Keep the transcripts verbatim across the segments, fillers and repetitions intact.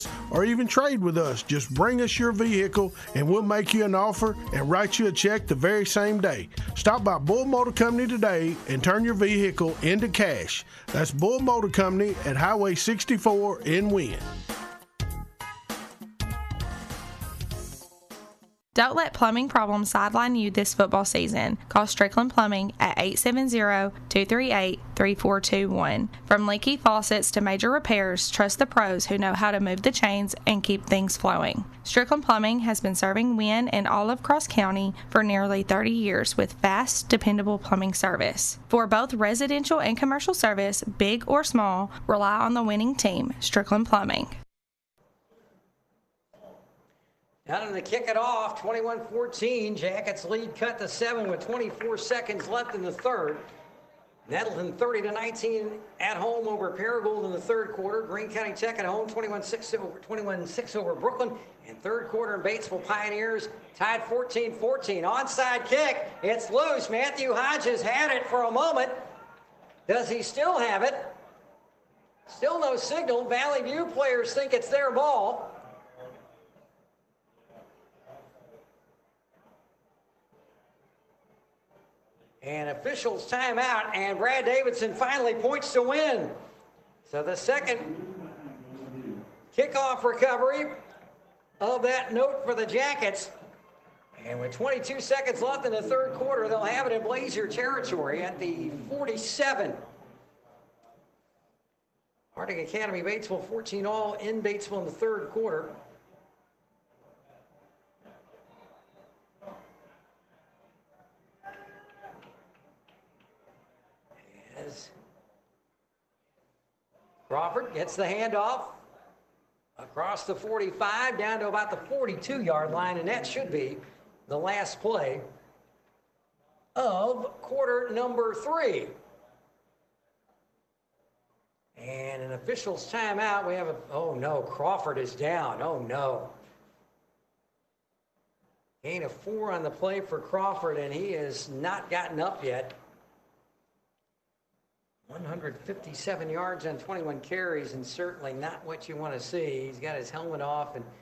or even trade with us. Just bring us your vehicle and we'll make you an offer and write you a check the very same day. Stop by Bull Motor Company today and turn your vehicle into cash. That's Bull Motor Company at Highway sixty-four in Wynne. Don't let plumbing problems sideline you this football season. Call Strickland Plumbing at eight seven zero, two three eight, three four two one. From leaky faucets to major repairs, trust the pros who know how to move the chains and keep things flowing. Strickland Plumbing has been serving Wynne and all of Cross County for nearly thirty years with fast, dependable plumbing service. For both residential and commercial service, big or small, rely on the winning team, Strickland Plumbing. Down to kick it off, twenty-one fourteen. Jackets lead cut to seven with twenty-four seconds left in the third. Nettleton thirty to nineteen at home over Paragould in the third quarter. Greene County Tech at home twenty-one six over twenty-one six over Brooklyn. And third quarter in Batesville Pioneers tied fourteen fourteen. Onside kick. It's loose. Matthew Hodges had it for a moment. Does he still have it? Still no signal. Valley View players think it's their ball. And officials timeout, and Brad Davidson finally points to win. So the second kickoff recovery of that note for the Jackets. And with twenty-two seconds left in the third quarter, they'll have it in Blazer territory at the forty-seven. Harding Academy Batesville fourteen all in Batesville in the third quarter. Crawford gets the handoff across the forty-five down to about the forty-two yard line, and that should be the last play of quarter number three. And an official's timeout. We have a, oh no, Crawford is down. Oh no. Gain of four on the play for Crawford, and he has not gotten up yet. one hundred fifty-seven yards on twenty-one carries, and certainly not what you want to see. He's got his helmet off, and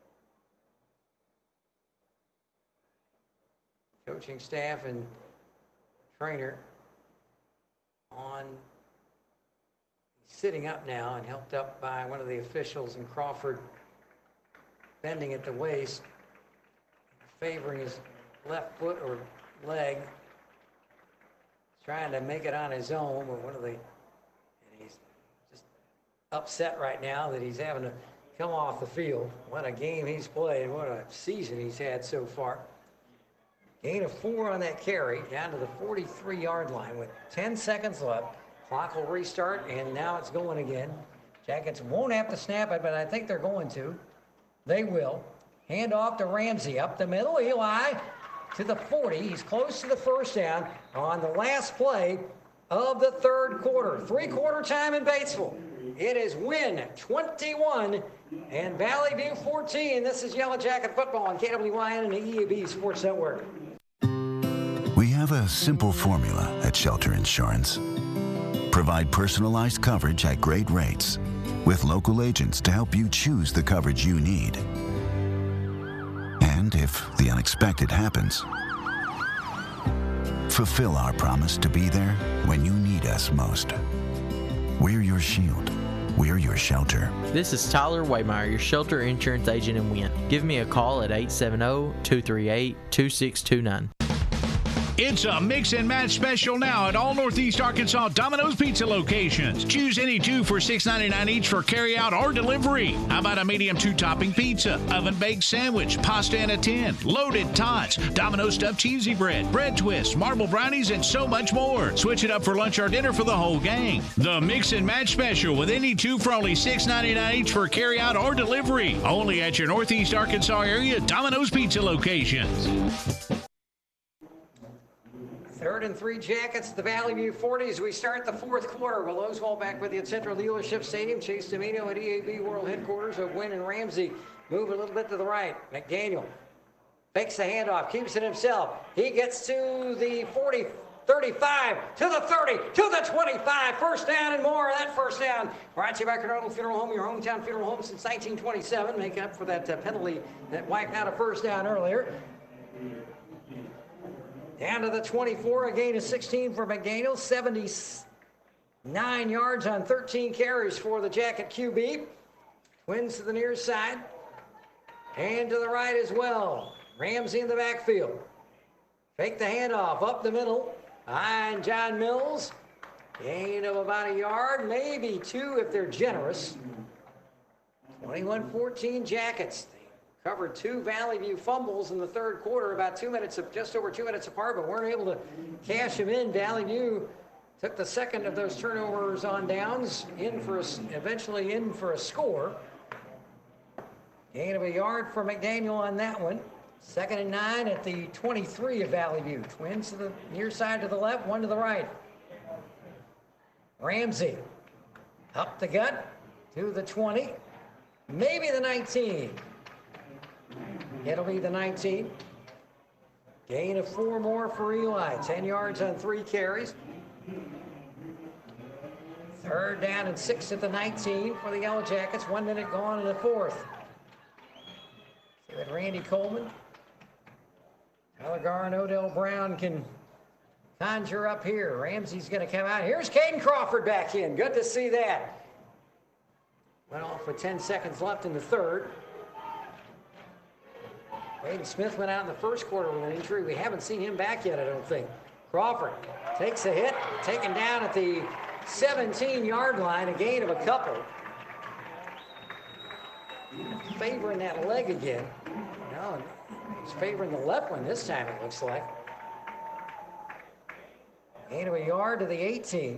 coaching staff and trainer on sitting up now and helped up by one of the officials, and Crawford bending at the waist, favoring his left foot or leg. Trying to make it on his own, but one of the, and he's just upset right now that he's having to come off the field. What a game he's played. What a season he's had so far. Gain of four on that carry down to the forty-three yard line with ten seconds left. Clock will restart, and now it's going again. Jackets won't have to snap it, but I think they're going to. They will. Hand off to Ramsey up the middle. Eli to the forty. He's close to the first down on the last play of the third quarter. Three-quarter time in Batesville. It is Wynne twenty-one and Valley View fourteen. This is Yellow Jacket Football on K W Y N and the E A B Sports Network. We have a simple formula at Shelter Insurance. Provide personalized coverage at great rates with local agents to help you choose the coverage you need. And if the unexpected happens, fulfill our promise to be there when you need us most. We're your shield. We're your shelter. This is Tyler Waymeyer, your shelter insurance agent in Wynne. Give me a call at eight seven zero, two three eight, two six two nine. It's a mix and match special now at all Northeast Arkansas Domino's Pizza locations. Choose any two for six ninety-nine each for carry out or delivery. How about a medium two-topping pizza, oven baked sandwich, pasta in a tin, loaded tots, Domino's stuffed cheesy bread, bread twists, marble brownies, and so much more. Switch it up for lunch or dinner for the whole gang. The mix and match special with any two for only six ninety-nine each for carry out or delivery. Only at your Northeast Arkansas area Domino's Pizza locations. Third and three Jackets, the Valley View forties. We start the fourth quarter. Will Oswald back with you at Central Dealership Stadium. Chase Domino at E A B World Headquarters of Wynne and Ramsey. Move a little bit to the right. McDaniel fakes the handoff, keeps it himself. He gets to the forty, thirty-five, to the thirty, to the twenty-five, first down and more. That first down brought to you by Cardinal Funeral Home, your hometown funeral home since nineteen twenty-seven. Make up for that uh, penalty that wiped out a first down earlier. Down to the twenty-four, a gain of sixteen for McDaniel, seventy-nine yards on thirteen carries for the Jacket Q B. Twins to the near side and to the right as well. Ramsey in the backfield. Fake the handoff up the middle. Behind John Mills. Gain of about a yard, maybe two if they're generous. twenty-one fourteen Jackets. They covered two Valley View fumbles in the third quarter, about two minutes, just over two minutes apart, but weren't able to cash them in. Valley View took the second of those turnovers on downs, in for a, eventually in for a score. Gain of a yard for McDaniel on that one. Second and nine at the twenty-three of Valley View. Twins to the near side to the left, one to the right. Ramsey up the gut to the twenty, maybe the nineteen. It'll be the nineteen. Gain of four more for Eli, ten yards on three carries. Third down and six at the nineteen for the Yellow Jackets. One minute gone in the fourth. See what Randy Coleman, Tyler Garr, and Odell Brown can conjure up here. Ramsey's going to come out. Here's Caden Crawford back in. Good to see that. Went off with ten seconds left in the third. Hayden Smith went out in the first quarter with an injury. We haven't seen him back yet, I don't think. Crawford takes a hit, taken down at the seventeen-yard line, a gain of a couple. Favoring that leg again. No, he's favoring the left one this time, it looks like. Gain of a yard to the eighteen.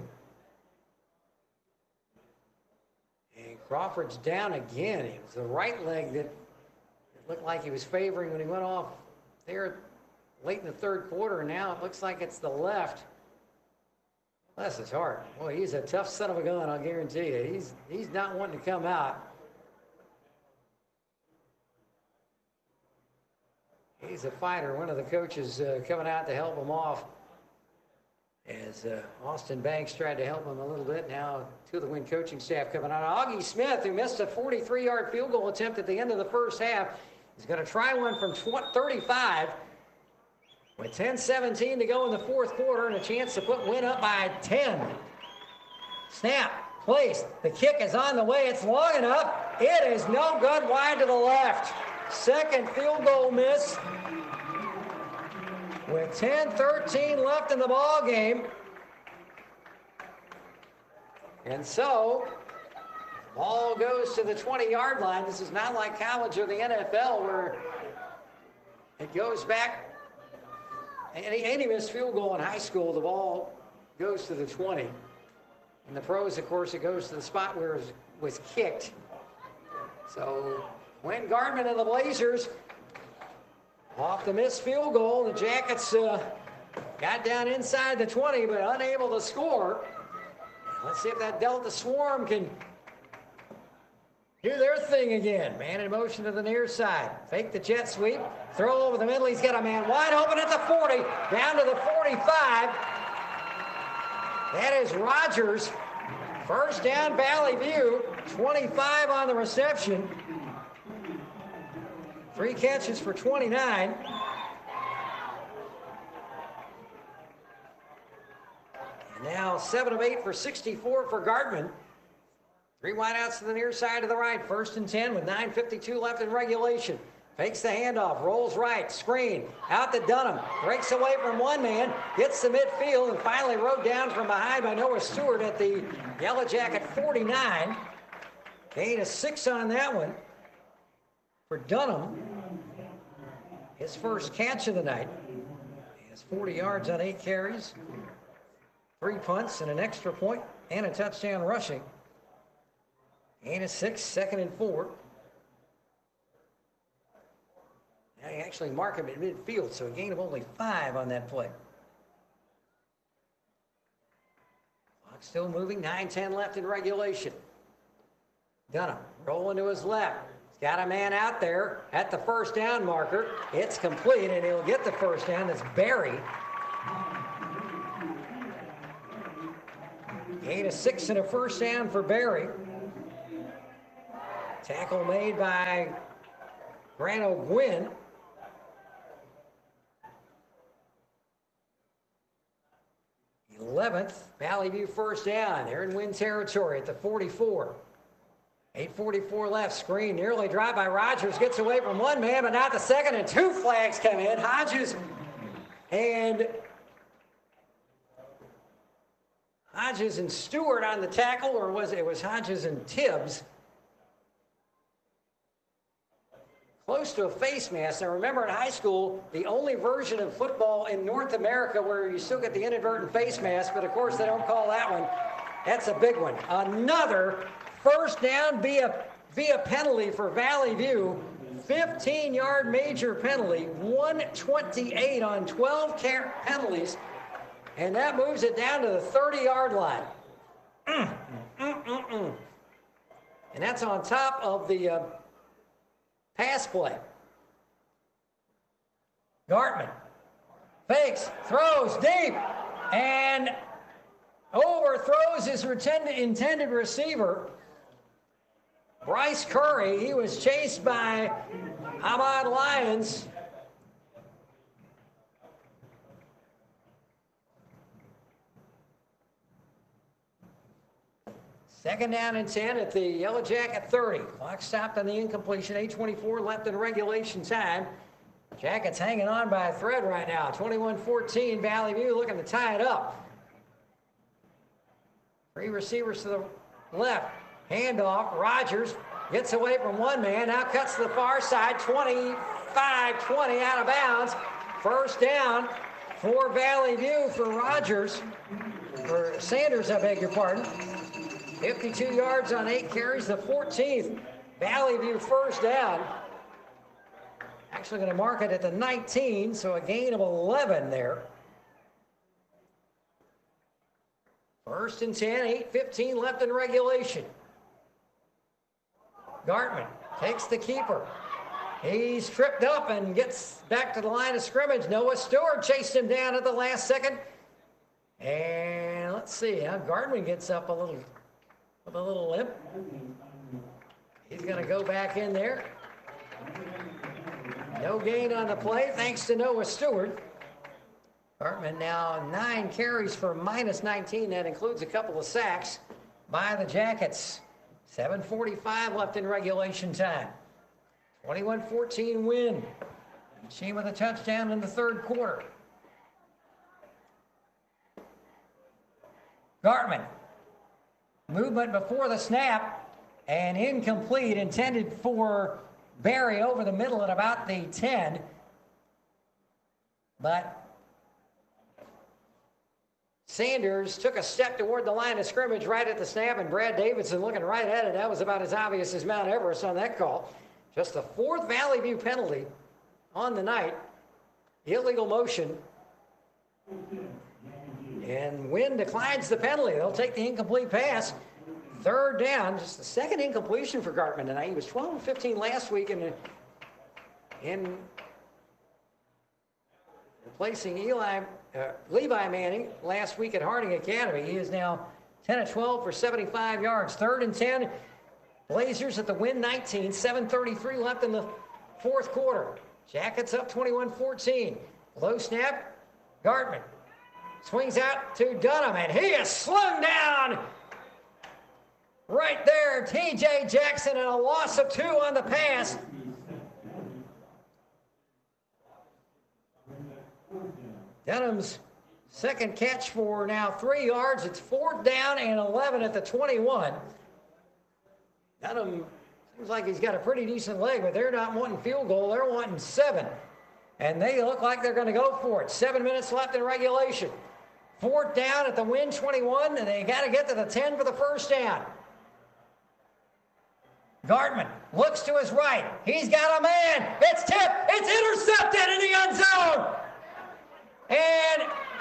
And Crawford's down again. It was the right leg that looked like he was favoring when he went off there late in the third quarter. Now it looks like it's the left. Bless his heart. Boy, he's a tough son of a gun, I'll guarantee you. He's, he's not wanting to come out. He's a fighter. One of the coaches uh, coming out to help him off as uh, Austin Banks tried to help him a little bit. Now two of the Win coaching staff coming out. Augie Smith, who missed a forty-three-yard field goal attempt at the end of the first half, is going to try one from thirty-five with ten seventeen to go in the fourth quarter and a chance to put Win up by ten. Snap, placed. The kick is on the way. It's long enough. It is no good, wide to the left. Second field goal miss with ten thirteen left in the ball game. And so ball goes to the twenty-yard line. This is not like college or the N F L where it goes back. Any, any missed field goal in high school, the ball goes to the twenty. In the pros, of course, it goes to the spot where it was, was kicked. So Wayne Gardman and the Blazers off the missed field goal. The Jackets uh, got down inside the twenty, but unable to score. Let's see if that Delta Swarm can do their thing again. Man in motion to the near side. Fake the jet sweep. Throw over the middle. He's got a man wide open at the forty. Down to the forty-five. That is Rogers. First down, Valley View. twenty-five on the reception. Three catches for twenty-nine. And now seven of eight for sixty-four for Gardman. Three wideouts to the near side to the right. First and ten with nine fifty-two left in regulation. Fakes the handoff, rolls right, screen, out to Dunham. Breaks away from one man, gets to midfield, and finally rode down from behind by Noah Stewart at the Yellow Jacket forty-nine. Gain of six on that one for Dunham. His first catch of the night. He has forty yards on eight carries, three punts, and an extra point, and a touchdown rushing. Gain of six, second and four. Now you actually mark him at midfield, so a gain of only five on that play. Clock still moving, nine ten left in regulation. Dunham rolling to his left. He's got a man out there at the first down marker. It's complete, and he'll get the first down. That's Barry. Gain of six and a first down for Barry. Tackle made by Grant O'Gwin. eleventh, Valley View first down. They're in win territory at the forty-four. eight forty-four left, screen nearly dropped by Rogers. Gets away from one man, but not the second, and two flags come in. Hodges and Hodges and Stewart on the tackle, or was it, it was Hodges and Tibbs. Close to a face mask. Now remember, in high school, the only version of football in North America where you still get the inadvertent face mask, but of course they don't call that one. That's a big one. Another first down via, via penalty for Valley View. fifteen-yard major penalty, one twenty-eight on twelve penalties, and that moves it down to the thirty-yard line. Mm, mm, mm, mm. And that's on top of the uh, pass play. Gartman fakes, throws deep, and overthrows his intended receiver, Bryce Curry. He was chased by Ahmad Lyons. Second down and ten at the Yellow Jacket thirty. Clock stopped on the incompletion. eight twenty-four left in regulation time. Jackets hanging on by a thread right now. twenty-one fourteen, Valley View looking to tie it up. Three receivers to the left. Handoff. Rogers gets away from one man. Now cuts to the far side. twenty-five twenty out of bounds. First down for Valley View for Rogers. For Sanders, I beg your pardon. fifty-two yards on eight carries, the fourteenth Valley View first down. Actually going to mark it at the nineteen, so a gain of eleven there. First and ten, eight fifteen left in regulation. Gartman takes the keeper. He's tripped up and gets back to the line of scrimmage. Noah Stewart chased him down at the last second. And let's see, how Gartman gets up a little with a little limp. He's going to go back in there. No gain on the play, thanks to Noah Stewart. Gartman now nine carries for minus nineteen. That includes a couple of sacks by the Jackets. seven forty-five left in regulation time. twenty-one fourteen win. She with a touchdown in the third quarter. Gartman. Movement before the snap and incomplete, intended for Barry over the middle at about the ten. But Sanders took a step toward the line of scrimmage right at the snap, and Brad Davidson looking right at it. That was about as obvious as Mount Everest on that call. Just the fourth Valley View penalty on the night. Illegal motion. And Wynn declines the penalty. They'll take the incomplete pass. Third down, just the second incompletion for Gartman tonight. He was twelve and fifteen last week in, in replacing Eli, uh, Levi Manning last week at Harding Academy. He is now ten of twelve for seventy-five yards. Third and ten, Blazers at the win nineteen. seven thirty-three left in the fourth quarter. Jackets up twenty-one fourteen. Low snap, Gartman swings out to Dunham, and he is slung down right there. T J Jackson, and a loss of two on the pass. Dunham's second catch for now three yards. It's fourth down and eleven at the twenty-one. Dunham seems like he's got a pretty decent leg, but they're not wanting field goal. They're wanting seven. And they look like they're going to go for it. Seven minutes left in regulation. Fourth down at the win twenty-one, and they got to get to the ten for the first down. Gartman looks to his right. He's got a man. It's tipped. It's intercepted in the end zone. And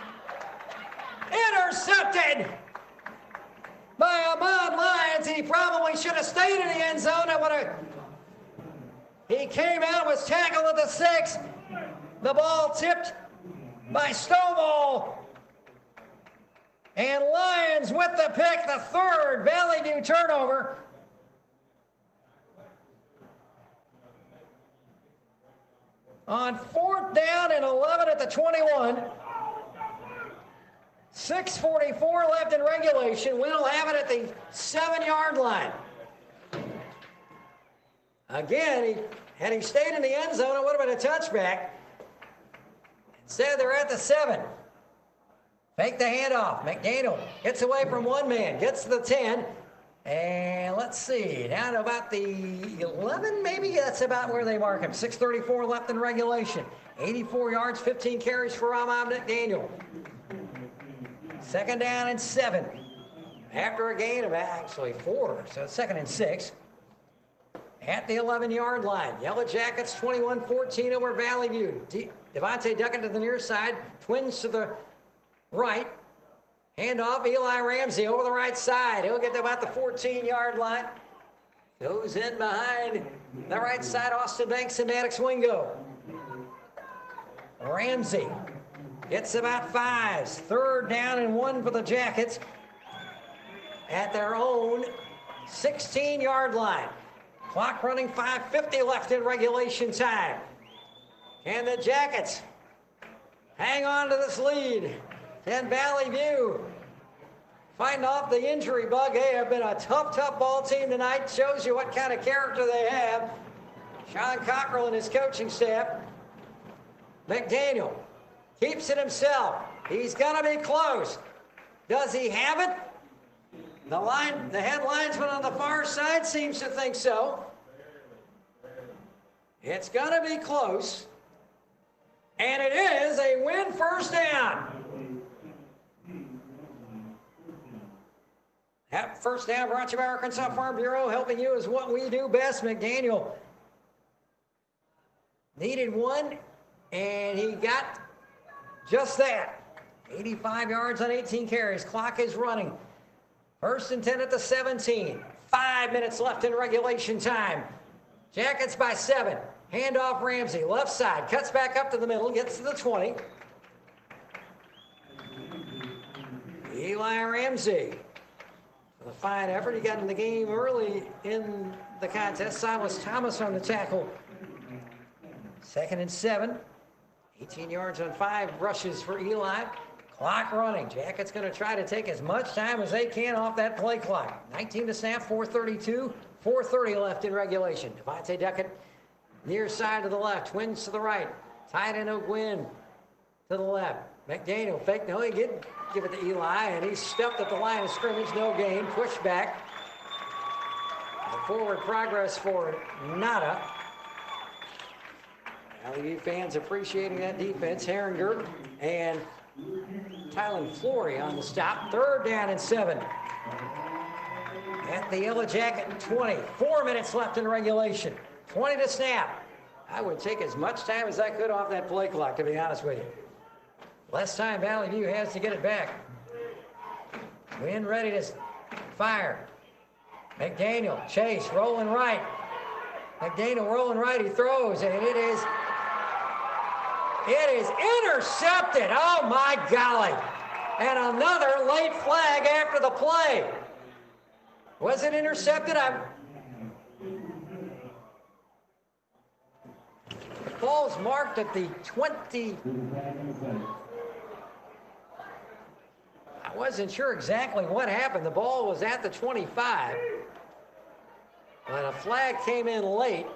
intercepted by Ahmad Lyons. He probably should have stayed in the end zone. I would have. He came out, was tackled at the six. The ball tipped by Stovall. And Lions with the pick, the third Valley View turnover. On fourth down and eleven at the twenty-one. six forty-four left in regulation. We'll have it at the seven-yard line. Again, he, had he stayed in the end zone, it would have been a touchback. Instead, they're at the seven. Fake the handoff. McDaniel gets away from one man, gets to the ten. And let's see, down to about the eleven, maybe? That's about where they mark him. six thirty-four left in regulation. eighty-four yards, fifteen carries for Ahmad McDaniel. Second down and seven. After a gain of actually four, so second and six. At the eleven-yard line. Yellow Jackets twenty-one fourteen over Valley View. De- Devontae Duckett to the near side. Twins to the right. Handoff, Eli Ramsey over the right side. He'll get to about the fourteen-yard line. Goes in behind the right side, Austin Banks and Maddox Wingo. Ramsey gets about fives. Third down and one for the Jackets at their own sixteen-yard line. Clock running, five fifty left in regulation time. And the Jackets hang on to this lead. And Valley View fighting off the injury bug. They have been a tough, tough ball team tonight. Shows you what kind of character they have. Sean Cockrell and his coaching staff. McDaniel keeps it himself. He's going to be close. Does he have it? The line, the head linesman on the far side seems to think so. It's going to be close. And it is a win first down. That first down brought to you by Arkansas Farm Bureau. Helping you is what we do best. McDaniel needed one, and he got just that. eighty-five yards on eighteen carries. Clock is running. First and ten at the seventeen. Five minutes left in regulation time. Jackets by seven. Handoff Ramsey. Left side. Cuts back up to the middle. Gets to the twenty. Eli Ramsey. A fine effort. He got in the game early in the contest. Silas Thomas on the tackle. Second and seven. eighteen yards on five rushes for Eli. Clock running. Jackets going to try to take as much time as they can off that play clock. nineteen to snap, four thirty-two. four thirty left in regulation. Devontae Duckett near side to the left. Twins to the right. Tight end O'Gwin to the left. McDaniel fake. No, he did give it to Eli, and he stepped at the line of scrimmage. No gain. Push back. The forward progress for Nada. Valley View fans appreciating that defense. Herringer and Tylen Flory on the stop. Third down and seven. At the Yellow Jacket twenty. Four minutes left in regulation. twenty to snap. I would take as much time as I could off that play clock, to be honest with you. Less time Valley View has to get it back. Win ready to fire. McDaniel, chase, rolling right. McDaniel rolling right, he throws, and it is, it is intercepted. Oh my golly. And another late flag after the play. Was it intercepted? I'm, the ball's marked at the twenty. I wasn't sure exactly what happened. The ball was at the twenty-five. But a flag came in late.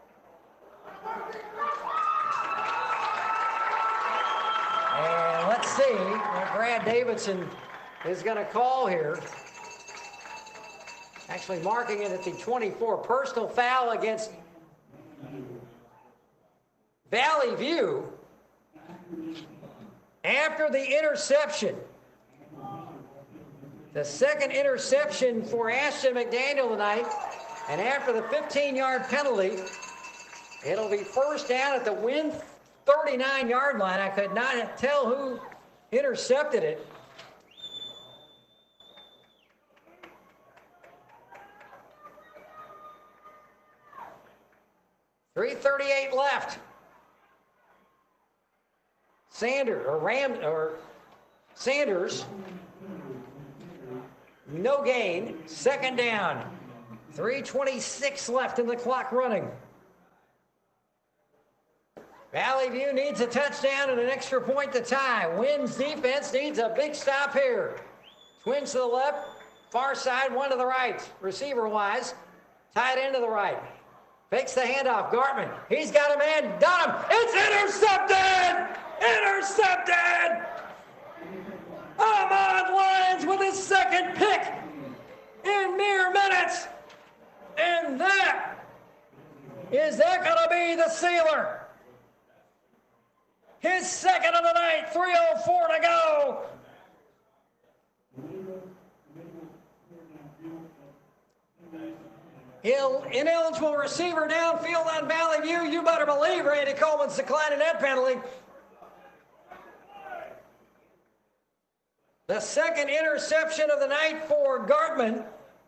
And let's see what Brad Davidson is going to call here. Actually marking it at the twenty-four. Personal foul against Valley View after the interception. The second interception for Ashton McDaniel tonight. And after the fifteen-yard penalty, it'll be first down at the Win thirty-nine-yard line. I could not tell who intercepted it. three thirty-eight left. Sanders or Ram or Sanders no gain, second down. three twenty-six left in the clock running. Valley View needs a touchdown and an extra point to tie. Wynn's defense needs a big stop here. Twins to the left, far side, one to the right. Receiver-wise, tight end to the right. Fakes the handoff, Gartman. He's got a man, Dunham. It's intercepted! Intercepted! Ahmad Lyons with his second pick in mere minutes. And that, is that going to be the sealer? His second of the night, three oh four to go. Ill, ineligible receiver downfield on Valley View. You better believe Randy Coleman's declining that penalty. The second interception of the night for Gartman.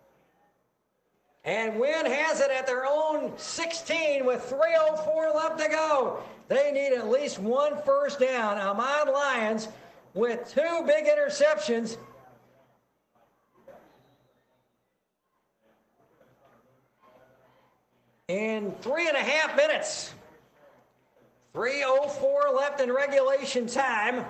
And Wynn has it at their own sixteen with three oh four left to go. They need at least one first down. Ahmad Lyons with two big interceptions. In three and a half minutes. three oh four left in regulation time.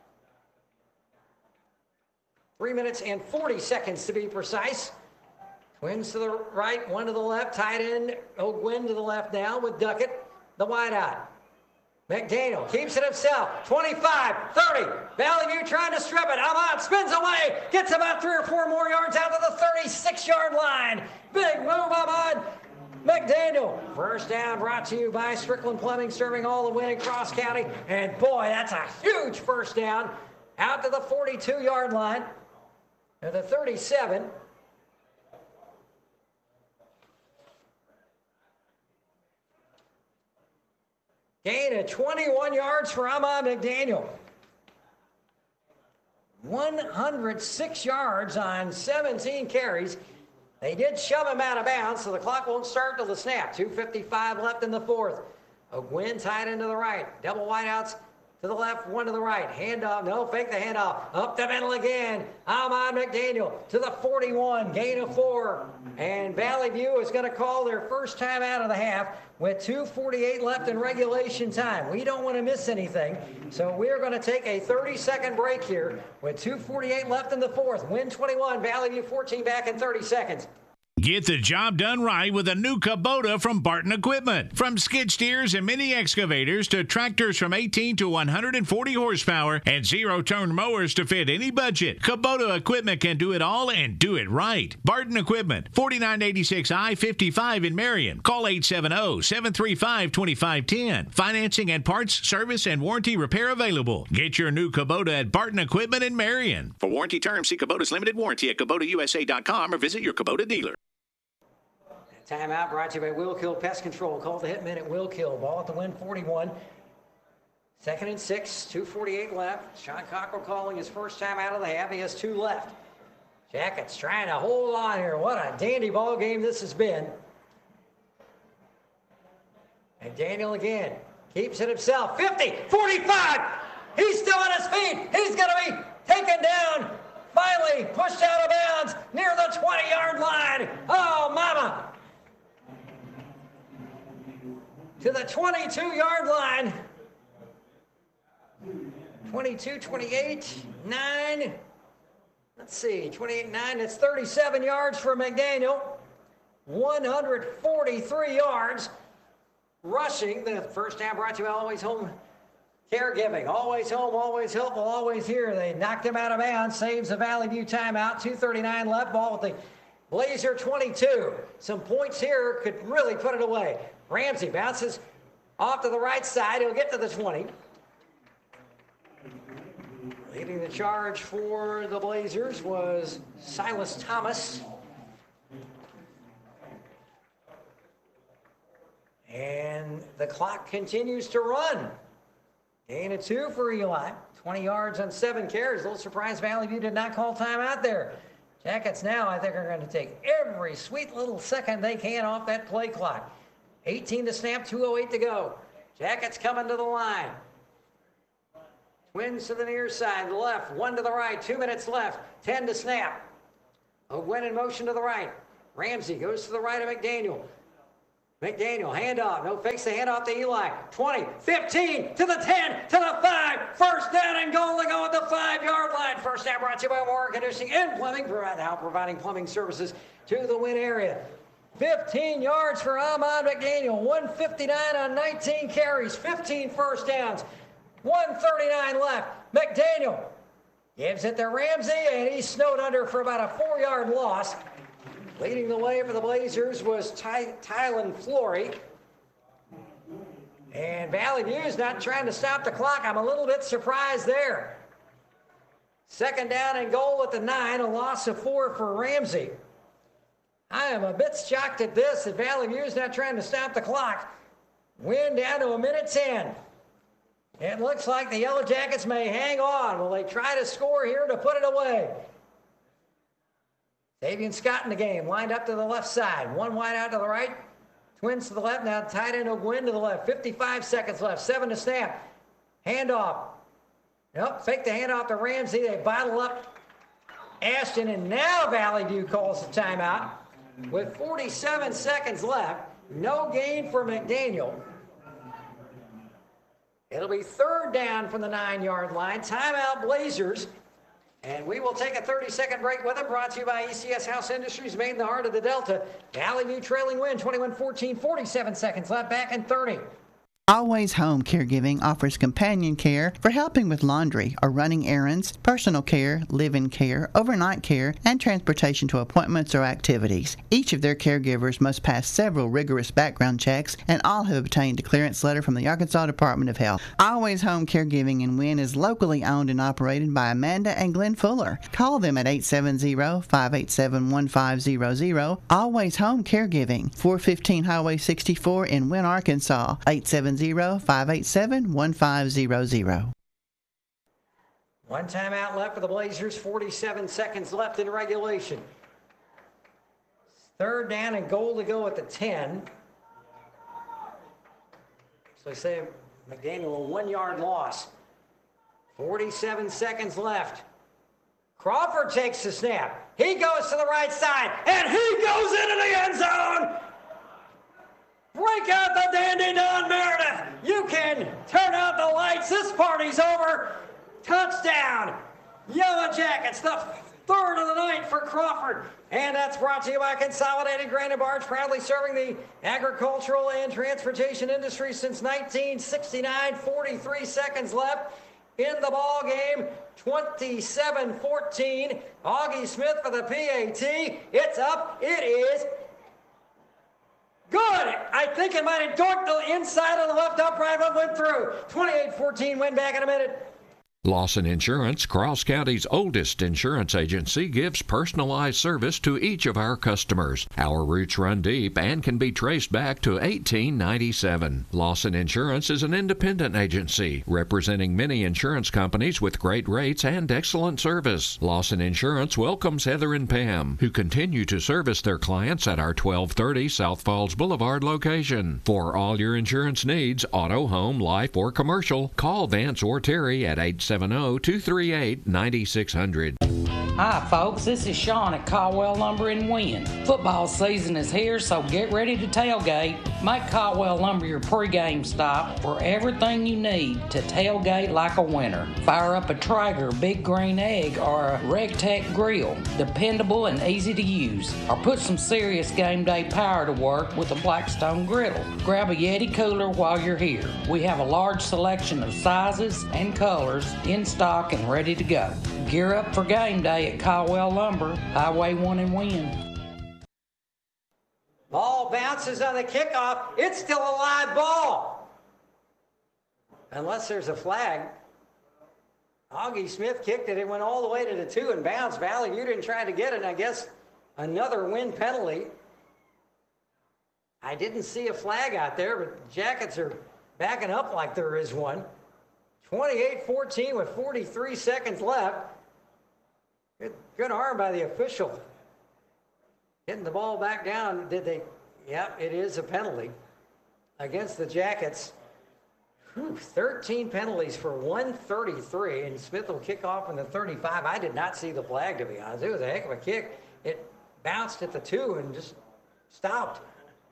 Three minutes and forty seconds to be precise. Twins to the right, one to the left, tight end. O'Gwynn to the left now with Duckett, the wideout. McDaniel keeps it himself. twenty-five, thirty. Valley View trying to strip it. Ahmad spins away. Gets about three or four more yards out to the thirty-six-yard line. Big move, Ahmad. McDaniel. First down brought to you by Strickland Plumbing, serving all the winning Cross County. And boy, that's a huge first down. Out to the forty-two-yard line. To the thirty-seven. Gain of twenty-one yards for Ahmad McDaniel. one hundred six yards on seventeen carries. They did shove him out of bounds, so the clock won't start till the snap. two fifty-five left in the fourth. O'Gwynn tied into the right. Double wideouts to the left, one to the right. Handoff, no, fake the handoff. Up the middle again. Ahmad McDaniel to the forty-one, gain of four. And Valley View is going to call their first time out of the half with two forty-eight left in regulation time. We don't want to miss anything, so we're going to take a thirty-second break here with two forty-eight left in the fourth. Win twenty-one, Valley View fourteen back in thirty seconds. Get the job done right with a new Kubota from Barton Equipment. From skid steers and mini excavators to tractors from eighteen to one hundred forty horsepower and zero-turn mowers to fit any budget, Kubota Equipment can do it all and do it right. Barton Equipment, forty-nine eighty-six I fifty-five in Marion. Call eight seven zero, seven three five, two five one zero. Financing and parts, service, and warranty repair available. Get your new Kubota at Barton Equipment in Marion. For warranty terms, see Kubota's limited warranty at Kubota U S A dot com or visit your Kubota dealer. Timeout brought to you by Will Kill Pest Control. Call the hit minute, Will Kill. Ball at the win, forty-one. Second and six, two forty-eight left. Sean Cockrell calling his first time out of the half. He has two left. Jackets trying to hold on here. What a dandy ball game this has been. And Daniel again keeps it himself. fifty, forty-five. He's still on his feet. He's going to be taken down. Finally pushed out of bounds near the twenty-yard line. Oh, mama. To the twenty-two-yard line. twenty-two, twenty-eight, nine. Let's see, twenty-eight, nine. That's thirty-seven yards for McDaniel. one hundred forty-three yards rushing. The first down brought to you by Always Home Caregiving. Always home, always helpful, always here. They knocked him out of bounds. Saves the Valley View timeout. two thirty-nine left. Ball with the Blazer twenty-two. Some points here could really put it away. Ramsey bounces off to the right side. He'll get to the twenty. Leading the charge for the Blazers was Silas Thomas. And the clock continues to run. Gain of two for Eli. twenty yards on seven carries. A little surprised Valley View did not call timeout there. Jackets now, I think, are going to take every sweet little second they can off that play clock. eighteen to snap, two oh eight to go. Jackets coming to the line. Twins to the near side, the left, one to the right, two minutes left, ten to snap. Ogwin in motion to the right. Ramsey goes to the right of McDaniel. McDaniel, handoff. No, fakes the handoff to Eli. twenty, fifteen, to the ten, to the five. First down and goal to go at the five-yard line. First down brought to you by Warren Conditioning and Plumbing, now providing plumbing services to the Wynn area. fifteen yards for Ahmad McDaniel. one fifty-nine on nineteen carries. fifteen first downs. one thirty-nine left. McDaniel gives it to Ramsey, and he's snowed under for about a four-yard loss. Leading the way for the Blazers was Ty- Tylen Flory. And Valley View is not trying to stop the clock. I'm a little bit surprised there. Second down and goal at the nine, a loss of four for Ramsey. I am a bit shocked at this, that Valley View is not trying to stop the clock. Win down to a minute ten. It looks like the Yellow Jackets may hang on. Will they try to score here to put it away? Davian Scott in the game, lined up to the left side. One wide out to the right, twins to the left. Now tight end Ogwin to the left. fifty-five seconds left, seven to snap. Handoff. Nope, fake the handoff to Ramsey. They bottle up Ashton, and now Valley View calls the timeout. With forty-seven seconds left, no gain for McDaniel. It'll be third down from the nine-yard line. Timeout Blazers. And we will take a thirty-second break with it, brought to you by E C S House Industries, made in the heart of the Delta. Valley View trailing Win, twenty-one fourteen, forty-seven seconds left, back in thirty. Always Home Caregiving offers companion care for helping with laundry or running errands, personal care, live-in care, overnight care, and transportation to appointments or activities. Each of their caregivers must pass several rigorous background checks, and all have obtained a clearance letter from the Arkansas Department of Health. Always Home Caregiving in Wynne is locally owned and operated by Amanda and Glenn Fuller. Call them at eight seven zero, five eight seven, one five zero zero. Always Home Caregiving, four fifteen Highway sixty-four in Wynne, Arkansas, eight seven zero, five eight seven, one five zero zero. One timeout left for the Blazers, forty-seven seconds left in regulation. Third down and goal to go at the ten. So they say McDaniel a one-yard loss. forty-seven seconds left. Crawford takes the snap. He goes to the right side, and he goes into the end zone. Break out the dandy Don Meredith. You can turn out the lights. This party's over. Touchdown. Yellow Jackets, the third of the night for Crawford. And that's brought to you by Consolidated Grain and Barge, proudly serving the agricultural and transportation industry since nineteen sixty-nine. forty-three seconds left in the ball game. twenty-seven fourteen. Augie Smith for the P A T. It's up. It is good. I think it might have dorked the inside of the left upright, but went through. twenty-eight fourteen, win back in a minute. Lawson Insurance, Cross County's oldest insurance agency, gives personalized service to each of our customers. Our roots run deep and can be traced back to eighteen ninety-seven. Lawson Insurance is an independent agency representing many insurance companies with great rates and excellent service. Lawson Insurance welcomes Heather and Pam, who continue to service their clients at our twelve thirty South Falls Boulevard location. For all your insurance needs, auto, home, life, or commercial, call Vance or Terry at eight seven zero, two three eight, nine six zero zero. Hi folks, this is Sean at Caldwell Lumber in Wynne. Football season is here, so get ready to tailgate. Make Caldwell Lumber your pregame stop for everything you need to tailgate like a winner. Fire up a Traeger Big Green Egg or a RegTech grill, dependable and easy to use. Or put some serious game day power to work with a Blackstone griddle. Grab a Yeti cooler while you're here. We have a large selection of sizes and colors in stock and ready to go. Gear up for game day at Caldwell Lumber, Highway one in Wynne. Ball bounces on the kickoff. It's still a live ball. Unless there's a flag. Augie Smith kicked it. It went all the way to the two and bounced. Valley View didn't try to get it, and I guess another win penalty. I didn't see a flag out there, but Jackets are backing up like there is one. twenty-eight fourteen with forty-three seconds left. Good, good arm by the official. Hitting the ball back down. Did they? Yep, it is a penalty against the Jackets. Whew, thirteen penalties for one thirty-three, and Smith will kick off in the thirty-five. I did not see the flag, to be honest. It was a heck of a kick. It bounced at the two and just stopped.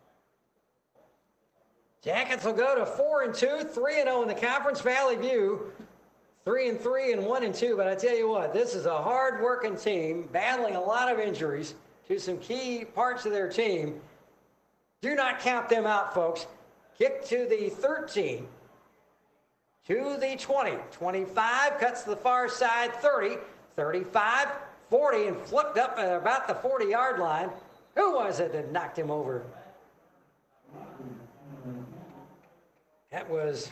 Jackets will go to four and two, three and zero in the conference. Valley View, three and three and one and two. But I tell you what, this is a hard-working team battling a lot of injuries to some key parts of their team. Do not count them out, folks. Kick to the thirteen, to the twenty, twenty-five, cuts to the far side, thirty, thirty-five, forty, and flipped up at about the forty-yard line. Who was it that knocked him over? That was,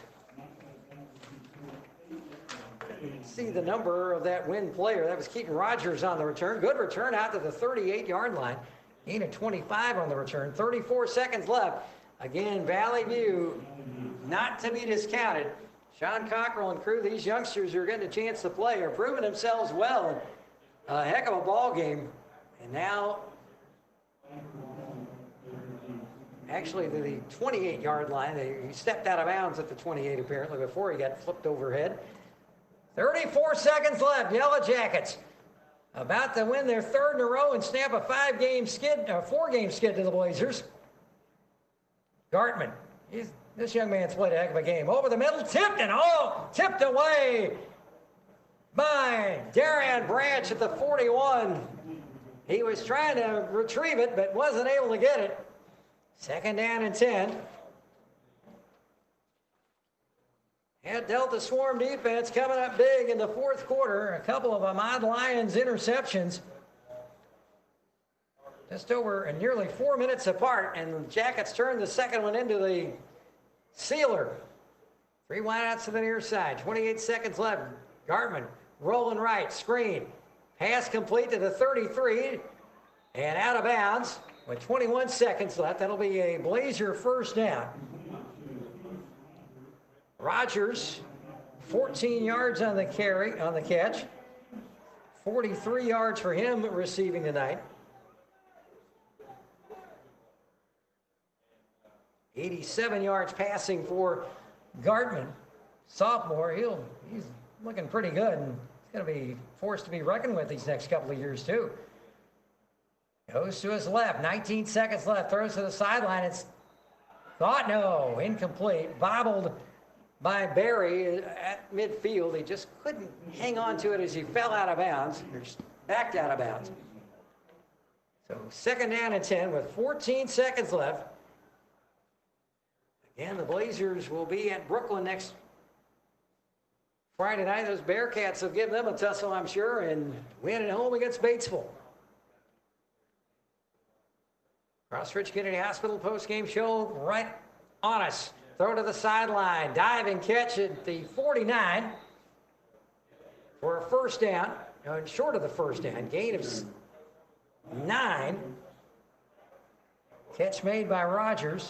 see the number of that win player. That was Keaton Rogers on the return. Good return out to the thirty-eight-yard line. Gain of twenty-five on the return. thirty-four seconds left. Again, Valley View, not to be discounted. Sean Cockrell and crew, these youngsters who are getting a chance to play, are proving themselves well. A heck of a ball game. And now, actually, to the twenty-eight-yard line. He stepped out of bounds at the twenty-eight, apparently, before he got flipped overhead. thirty-four seconds left. Yellow Jackets about to win their third in a row and snap a five-game skid, a four-game skid to the Blazers. Gartman, he's, this young man's played a heck of a game. Over the middle, tipped and all tipped away by Darian Branch at the forty-one. He was trying to retrieve it, but wasn't able to get it. Second down and ten. And Delta Swarm defense coming up big in the fourth quarter. A couple of Ahmad Lyons interceptions. Just over and nearly four minutes apart, and the Jackets turned the second one into the sealer. Three wideouts to the near side. twenty-eight seconds left. Gartman rolling right, screen. Pass complete to the thirty-three and out of bounds. With twenty-one seconds left, that'll be a Blazer first down. Rogers, fourteen yards on the carry, on the catch. forty-three yards for him receiving tonight. eighty-seven yards passing for Gartman. Sophomore, he'll, he's looking pretty good, and he's going to be forced to be reckoned with these next couple of years, too. Goes to his left, nineteen seconds left, throws to the sideline. It's thought, no, incomplete. Bobbled by Barry at midfield. He just couldn't hang on to it as he fell out of bounds, or backed out of bounds. So second down and ten with fourteen seconds left. Again, the Blazers will be at Brooklyn next Friday night. Those Bearcats will give them a tussle, I'm sure, and win at home against Batesville. Crossridge Community Hospital post-game show right on us. Throw to the sideline. Diving catch at the forty-nine for a first down. Uh, short of the first down. Gain of nine. Catch made by Rogers.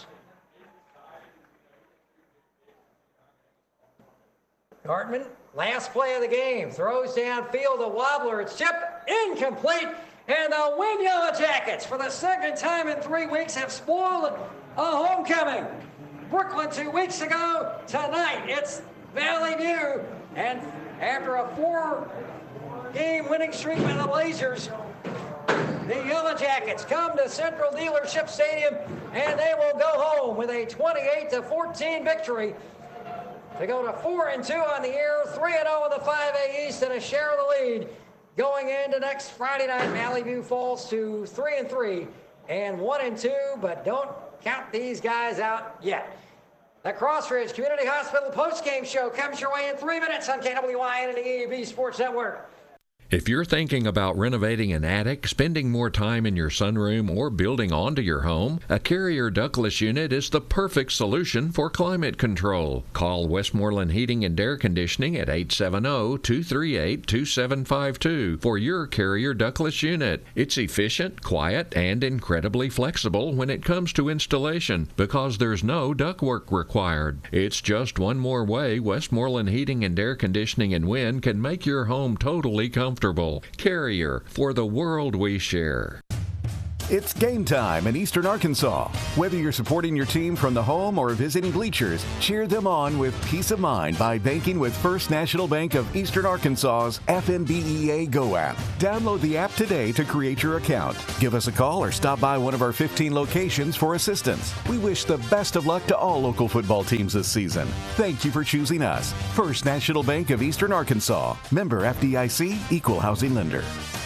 Gartman, last play of the game. Throws downfield, a wobbler. It's chipped, incomplete. And the Win Yellow Jackets, for the second time in three weeks, have spoiled a homecoming. Brooklyn two weeks ago. Tonight, it's Valley View. And after a four-game winning streak by the Blazers, the Yellow Jackets come to Central Dealership Stadium, and they will go home with a twenty-eight to fourteen victory to go to four and two on the year, three and oh in the five A East, and a share of the lead. Going into next Friday night, Valley View falls to three and three and one and two, but don't count these guys out yet. The Crossridge Community Hospital postgame show comes your way in three minutes on K W I N and the E A B Sports Network. If you're thinking about renovating an attic, spending more time in your sunroom, or building onto your home, a Carrier ductless unit is the perfect solution for climate control. Call Westmoreland Heating and Air Conditioning at eight seven zero, two three eight, two seven five two for your Carrier ductless unit. It's efficient, quiet, and incredibly flexible when it comes to installation because there's no ductwork required. It's just one more way Westmoreland Heating and Air Conditioning and Wind can make your home totally comfortable. Carrier, for the world we share. It's game time in Eastern Arkansas. Whether you're supporting your team from the home or visiting bleachers, cheer them on with peace of mind by banking with First National Bank of Eastern Arkansas's F N B E A Go app. Download the app today to create your account. Give us a call or stop by one of our fifteen locations for assistance. We wish the best of luck to all local football teams this season. Thank you for choosing us. First National Bank of Eastern Arkansas. Member F D I C, Equal Housing Lender.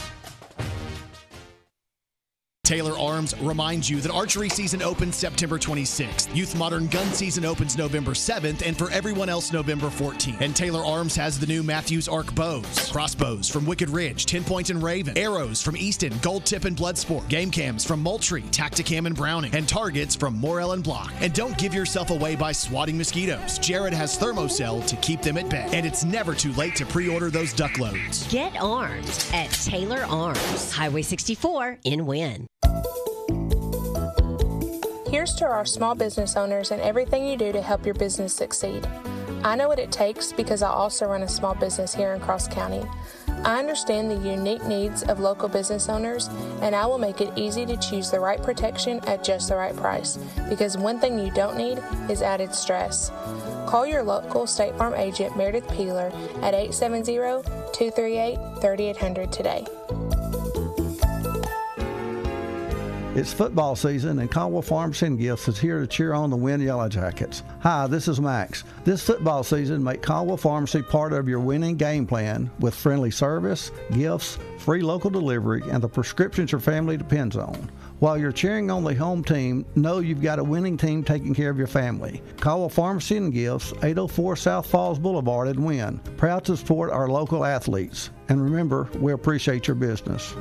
Taylor Arms reminds you that archery season opens September twenty-sixth. Youth Modern Gun season opens November seventh, and for everyone else, November fourteenth. And Taylor Arms has the new Matthews Arc bows, crossbows from Wicked Ridge, ten Point and Raven, arrows from Easton, Gold Tip and Bloodsport, game cams from Moultrie, Tacticam and Browning, and targets from Morel and Block. And don't give yourself away by swatting mosquitoes. Jared has Thermocell to keep them at bay. And it's never too late to pre-order those duck loads. Get armed at Taylor Arms, Highway sixty-four in Wynn. Here's to our small business owners and everything you do to help your business succeed. I know what it takes because I also run a small business here in Cross County. I understand the unique needs of local business owners, and I will make it easy to choose the right protection at just the right price, because one thing you don't need is added stress. Call your local State Farm agent, Meredith Peeler, at eight seven zero, two three eight, three eight zero zero today. It's football season, and Caldwell Pharmacy and Gifts is here to cheer on the Wynn Yellow Jackets. Hi, this is Max. This football season, make Caldwell Pharmacy part of your winning game plan with friendly service, gifts, free local delivery, and the prescriptions your family depends on. While you're cheering on the home team, know you've got a winning team taking care of your family. Caldwell Pharmacy and Gifts, eight oh four South Falls Boulevard in Wynn. Proud to support our local athletes. And remember, we appreciate your business.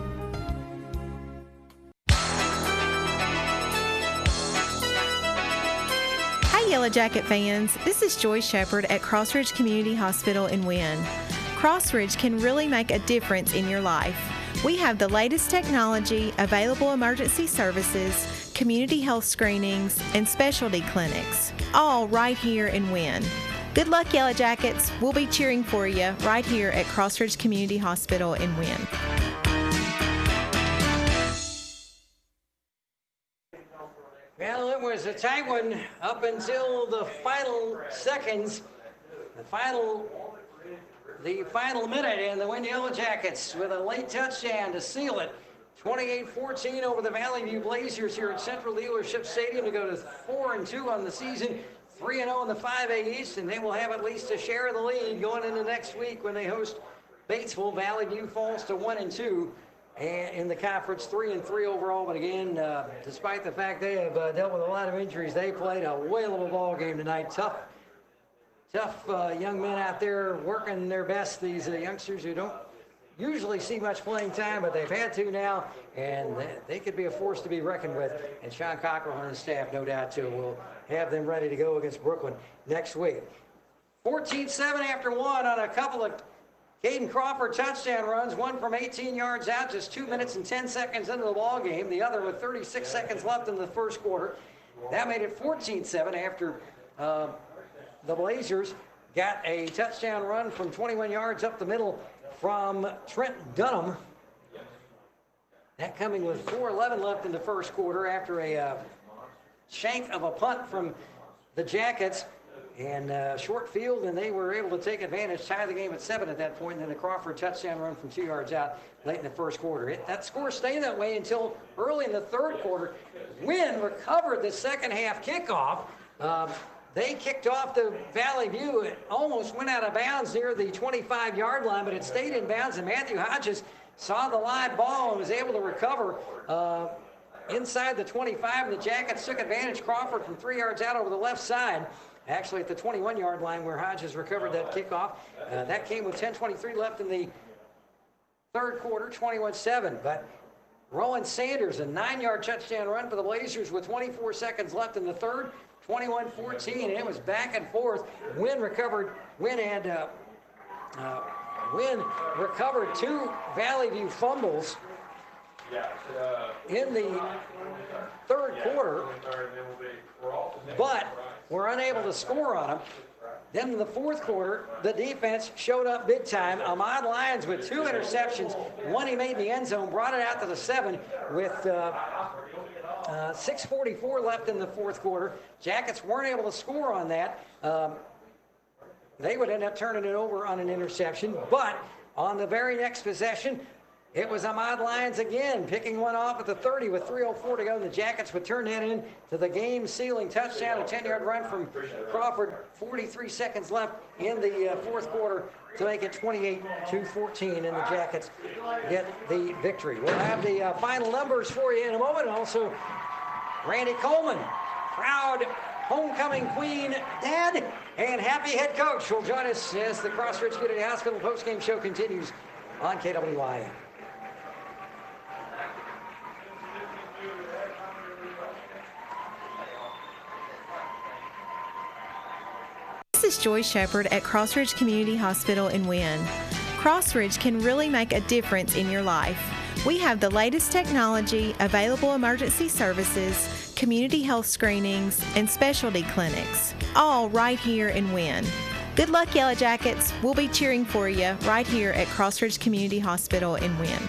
Yellow Jacket fans, this is Joy Shepard at Crossridge Community Hospital in Wynn. Crossridge can really make a difference in your life. We have the latest technology, available emergency services, community health screenings, and specialty clinics, all right here in Wynn. Good luck, Yellow Jackets. We'll be cheering for you right here at Crossridge Community Hospital in Wynn. Well, it was a tight one up until the final seconds, the final, the final minute, and the Wynn Yellow Jackets with a late touchdown to seal it. twenty-eight fourteen over the Valley View Blazers here at Central Dealership Stadium to go to four and two on the season, three and oh in the five A East, and they will have at least a share of the lead going into next week when they host Batesville. Valley View falls to one and two. And in the conference, three and three overall. But again, uh, despite the fact they have uh, dealt with a lot of injuries, they played a whale of a ball game tonight. Tough, tough uh, young men out there working their best. These uh, youngsters who don't usually see much playing time, but they've had to now, and they, they could be a force to be reckoned with. And Sean Cockrell and his staff, no doubt, too, will have them ready to go against Brooklyn next week. fourteen seven after one on a couple of Caden Crawford touchdown runs, one from eighteen yards out, just two minutes and ten seconds into the ball game. The other with thirty-six seconds left in the first quarter. That made it fourteen seven after uh, the Blazers got a touchdown run from twenty-one yards up the middle from Trent Dunham. That coming with four eleven left in the first quarter after a uh, shank of a punt from the Jackets. And uh, short field, and they were able to take advantage, tie the game at seven at that point, and then the Crawford touchdown run from two yards out late in the first quarter. It, that score stayed that way until early in the third quarter. Wynn recovered the second half kickoff. Uh, they kicked off the Valley View. It almost went out of bounds near the twenty-five yard line, but it stayed in bounds, and Matthew Hodges saw the live ball and was able to recover uh, inside the twenty-five, and the Jackets took advantage. Crawford from three yards out over the left side. Actually at the twenty-one yard line where Hodges recovered that kickoff. Uh, that came with ten twenty-three left in the third quarter, twenty-one seven. But Rowan Sanders, a nine yard touchdown run for the Blazers with twenty-four seconds left in the third, twenty-one fourteen, and it was back and forth. Wynn recovered, Wynn had, uh, uh, Wynn recovered two Valley View fumbles in the third quarter, but were unable to score on them. Then in the fourth quarter, the defense showed up big time. Ahmad Lyons with two interceptions. One he made in the end zone, brought it out to the seven with uh, Uh, six forty-four left in the fourth quarter. Jackets weren't able to score on that. Um, they would end up turning it over on an interception. But on the very next possession, it was Ahmad Lyons again, picking one off at the thirty with three oh four to go. And the Jackets would turn that in to the game-sealing touchdown, a ten-yard run from Crawford. forty-three seconds left in the uh, fourth quarter to make it twenty-eight to fourteen, and the Jackets get the victory. We'll have the uh, final numbers for you in a moment. Also, Randy Coleman, proud homecoming queen dad and happy head coach, will join us as the Cross Ridge Community Hospital postgame show continues on K W I N. This is Joy Shepard at Cross Ridge Community Hospital in Wynne. Cross Ridge can really make a difference in your life. We have the latest technology, available emergency services, community health screenings, and specialty clinics, all right here in Wynne. Good luck, Yellow Jackets. We'll be cheering for you right here at Cross Ridge Community Hospital in Wynne.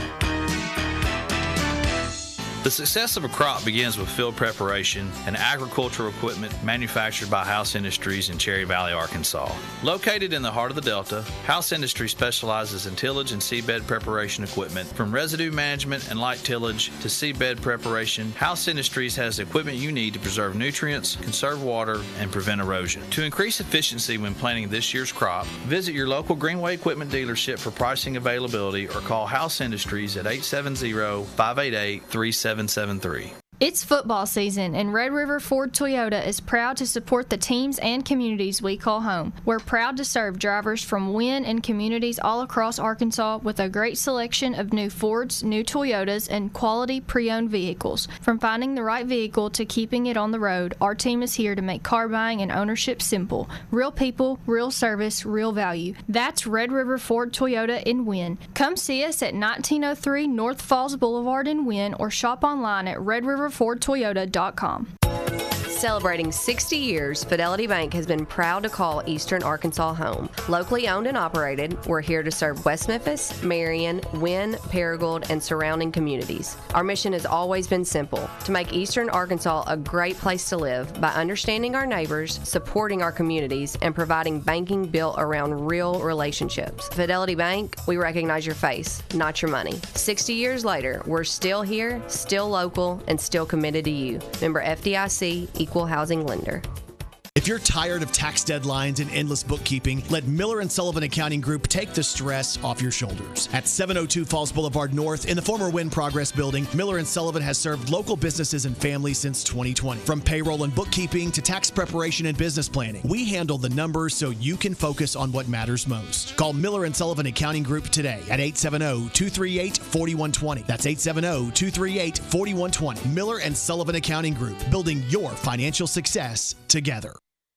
The success of a crop begins with field preparation and agricultural equipment manufactured by House Industries in Cherry Valley, Arkansas. Located in the heart of the Delta, House Industries specializes in tillage and seedbed preparation equipment. From residue management and light tillage to seedbed preparation, House Industries has the equipment you need to preserve nutrients, conserve water, and prevent erosion. To increase efficiency when planting this year's crop, visit your local Greenway Equipment dealership for pricing availability or call House Industries at eight seven zero, five eight eight, three seven seven three. It's football season, and Red River Ford Toyota is proud to support the teams and communities we call home. We're proud to serve drivers from Wynne and communities all across Arkansas with a great selection of new Fords, new Toyotas, and quality pre-owned vehicles. From finding the right vehicle to keeping it on the road, our team is here to make car buying and ownership simple. Real people, real service, real value. That's Red River Ford Toyota in Wynne. Come see us at nineteen oh three North Falls Boulevard in Wynne or shop online at red river ford toyota dot com. Celebrating sixty years, Fidelity Bank has been proud to call Eastern Arkansas home. Locally owned and operated, we're here to serve West Memphis, Marion, Wynne, Paragould, and surrounding communities. Our mission has always been simple, to make Eastern Arkansas a great place to live by understanding our neighbors, supporting our communities, and providing banking built around real relationships. Fidelity Bank, we recognize your face, not your money. sixty years later, we're still here, still local, and still committed to you. Member F D I C, Equal Housing Lender. If you're tired of tax deadlines and endless bookkeeping, let Miller and Sullivan Accounting Group take the stress off your shoulders. At seven oh two Falls Boulevard North in the former Wynn Progress Building, Miller and Sullivan has served local businesses and families since twenty twenty. From payroll and bookkeeping to tax preparation and business planning, we handle the numbers so you can focus on what matters most. Call Miller and Sullivan Accounting Group today at eight seven zero, two three eight, four one two zero. That's eight seven zero, two three eight, four one two zero. Miller and Sullivan Accounting Group, building your financial success together.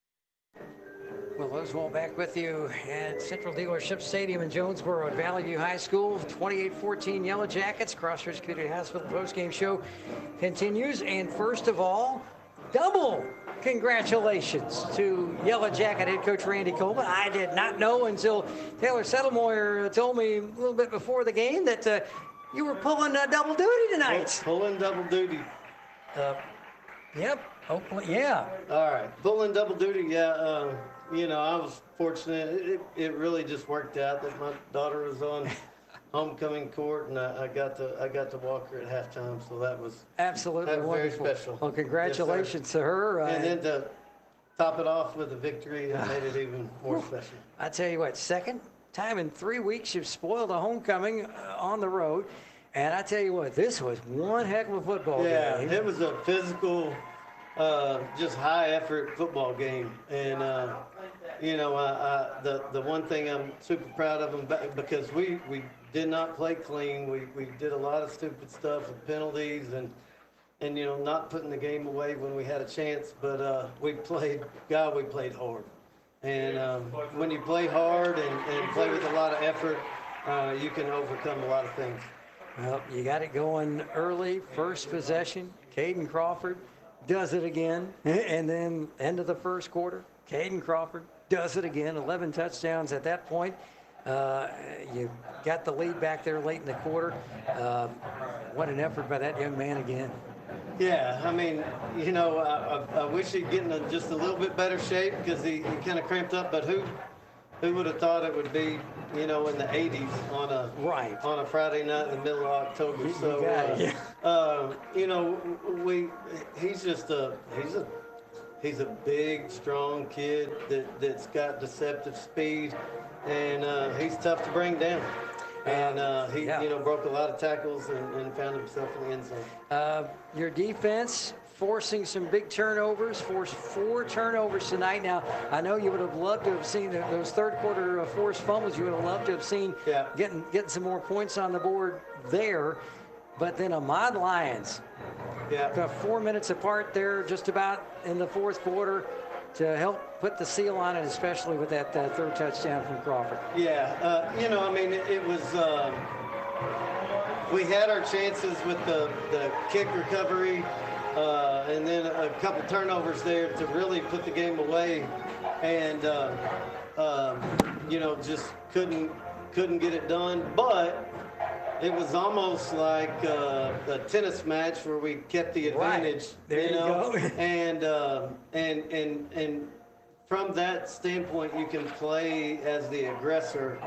Well, Oswald back with you at Central Dealership Stadium in Jonesboro at Valley View High School. twenty-eight fourteen Yellow Jackets. Cross Ridge Community Hospital postgame show continues. And first of all, double congratulations to Yellow Jacket head coach Randy Coleman. I did not know until Taylor Settlemoyer told me a little bit before the game that uh, you were pulling uh, double duty tonight. Pulling double duty. Uh, yep. Hopefully, yeah. All right. Pulling double duty, yeah. Uh, you know, I was fortunate. It, it really just worked out that my daughter was on homecoming court, and I, I got to I got to walk her at halftime. So that was absolutely that was very wonderful. special. Well, congratulations yes, to her. And uh, then to top it off with a victory, it made it even more special. I tell you what, second time in three weeks you've spoiled a homecoming uh, on the road, and I tell you what, this was one heck of a football yeah, game. Yeah, it was a physical. Uh, just high effort football game, and uh, you know, I, I, the the one thing I'm super proud of them because we, we did not play clean. We we did a lot of stupid stuff with penalties and and you know not putting the game away when we had a chance. But uh, we played, God, we played hard, and um, when you play hard and, and play with a lot of effort, uh, you can overcome a lot of things. Well, you got it going early, first possession, Caden Crawford does it again, and then end of the first quarter, Caden Crawford does it again, eleven touchdowns at that point. Uh, you got the lead back there late in the quarter. Uh, what an effort by that young man again. Yeah, I mean, you know, I, I, I wish he'd get in a, just a little bit better shape because he, he kind of cramped up. But who who would have thought it would be, you know, in the eighties on a right on a Friday night in the middle of October? You, so, you, got uh, it, yeah. uh, you know, we he's just a he's a he's a big, strong kid that that's got deceptive speed, and uh, he's tough to bring down. And uh, he, yeah. you know, broke a lot of tackles and, and found himself in the end zone. Uh, your defense forcing some big turnovers, forced four turnovers tonight. Now, I know you would have loved to have seen those third quarter forced fumbles. You would have loved to have seen yeah. getting getting some more points on the board there. But then Ahmad Lyons, yeah, four minutes apart there, just about in the fourth quarter, to help put the seal on it, especially with that uh, third touchdown from Crawford. Yeah, uh, you know, I mean, it, it was, uh, we had our chances with the, the kick recovery uh, and then a couple turnovers there to really put the game away, and, uh, uh, you know, just couldn't, couldn't get it done. But it was almost like uh, a tennis match where we kept the advantage, right. There you know, you go. and uh, and and and from that standpoint, you can play as the aggressor.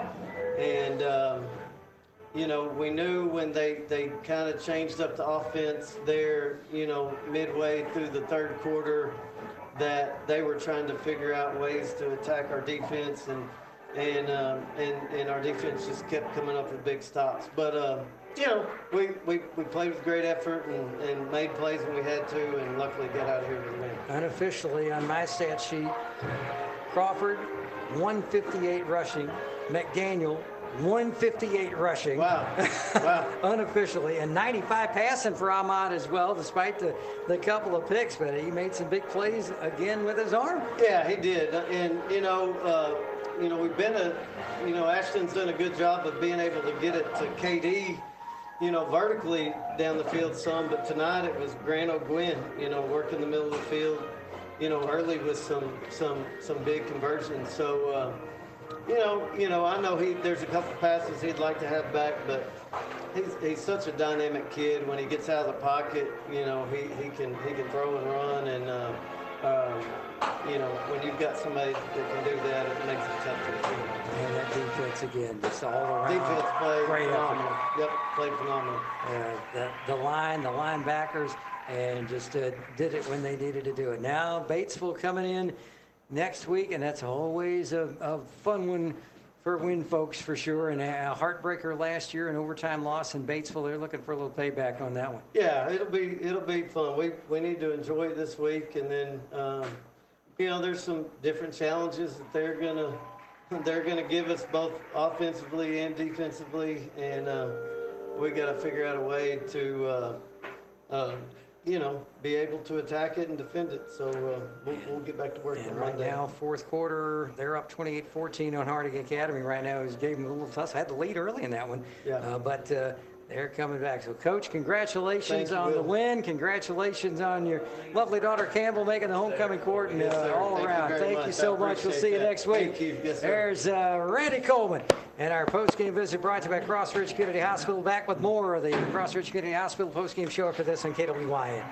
And um, you know, we knew when they they kind of changed up the offense there, you know, midway through the third quarter, that they were trying to figure out ways to attack our defense, and. And, um, and and our defense just kept coming up with big stops. But, uh, you know, we, we, we played with great effort and, and made plays when we had to, and luckily got out of here with a win. Unofficially, on my stat sheet, Crawford, one fifty-eight rushing. McDaniel, one fifty-eight rushing. Wow. Wow. Unofficially. And ninety-five passing for Ahmad as well, despite the, the couple of picks. But he made some big plays again with his arm. Yeah, he did. And, you know, uh, You know, we've been a, you know, Ashton's done a good job of being able to get it to K D, you know, vertically down the field some, but tonight it was Grant O'Gwen, you know, working the middle of the field, you know, early with some some some big conversions. So, uh, you know, you know, I know he there's a couple passes he'd like to have back, but he's he's such a dynamic kid. When he gets out of the pocket, you know, he, he can he can throw and run, and uh, uh, you know, when you've got somebody that can do that, it makes it tough to defend. And that defense again, just all around. Defense played great phenomenal. effort. Yep, played phenomenal. Uh, the, the line, the linebackers, and just uh, did it when they needed to do it. Now Batesville coming in next week, and that's always a, a fun one for Win folks for sure. And a heartbreaker last year, an overtime loss in Batesville. They're looking for a little payback on that one. Yeah, it'll be it'll be fun. We we need to enjoy it this week, and then. Um, You know, there's some different challenges that they're gonna they're gonna give us both offensively and defensively, and uh, we got to figure out a way to uh, uh, you know be able to attack it and defend it. So uh, we'll, we'll get back to work. And on right Monday. now, fourth quarter, they're up twenty-eight fourteen on Harding Academy right now. It gave them a little tough. Had the lead early in that one. Yeah. Uh, but uh, they're coming back. So, Coach, congratulations you, on Will. the win. Congratulations on your lovely daughter Campbell making the homecoming court, and Yes, uh, sir. all Thank you around. very Thank much. you so I much. We'll appreciate see you that. next week. Thank you. Yes, sir. There's uh, Randy Coleman. And our post-game visit brought to you by Cross Ridge Community Hospital. Back with more of the Cross Ridge Community Hospital post-game show after this on K W Y N.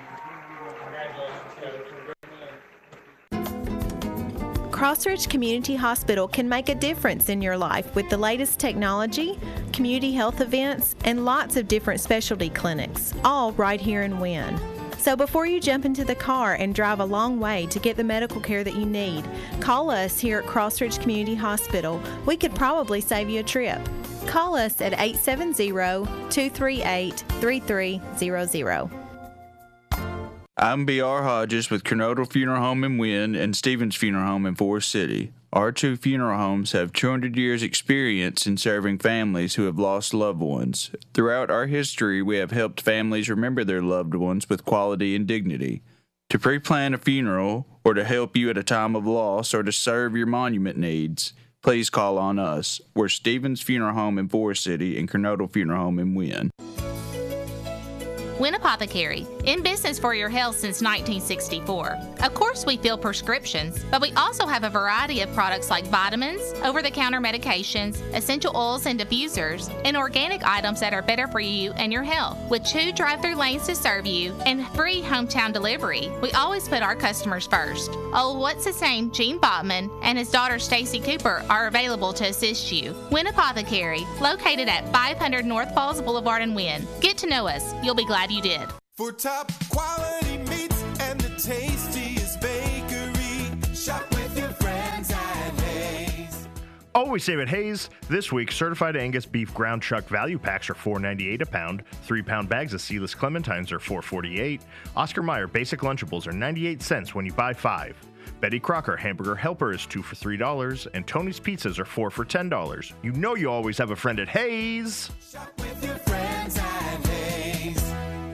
Crossridge Community Hospital can make a difference in your life with the latest technology, community health events, and lots of different specialty clinics, all right here in Wynne. So before you jump into the car and drive a long way to get the medical care that you need, call us here at Crossridge Community Hospital. We could probably save you a trip. Call us at eight seven zero, two three eight, three three zero zero. I'm B R Hodges with Kernodle Funeral Home in Wynne and Stevens Funeral Home in Forest City. Our two funeral homes have two hundred years experience in serving families who have lost loved ones. Throughout our history, we have helped families remember their loved ones with quality and dignity. To pre-plan a funeral, or to help you at a time of loss, or to serve your monument needs, please call on us. We're Stevens Funeral Home in Forest City and Kernodle Funeral Home in Wynne. Wynne Apothecary, in business for your health since nineteen sixty-four. Of course, we fill prescriptions, but we also have a variety of products like vitamins, over-the-counter medications, essential oils and diffusers, and organic items that are better for you and your health. With two drive-through lanes to serve you and free hometown delivery, we always put our customers first. Oh, what's his name? Gene Botman and his daughter Stacy Cooper are available to assist you. Wynn Apothecary, located at five hundred North Falls Boulevard in Wynn. Get to know us. You'll be glad you did. For top quality meats and the tastiest bakery, shop with your friends at Hayes. Always save at Hayes. This week, certified Angus beef ground chuck value packs are four ninety-eight a pound. Three pound bags of seedless clementines are four forty-eight. Oscar Mayer basic Lunchables are ninety-eight cents when you buy five. Betty Crocker Hamburger Helper is two for three dollars, and Tony's Pizzas are four for ten dollars. You know you always have a friend at Hayes. Shop with your friends at Hayes.